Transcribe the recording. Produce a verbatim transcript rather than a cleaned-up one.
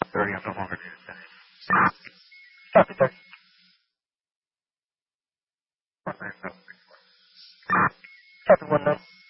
thirty, I'm no longer needed. Copy, sir. Copy one nine.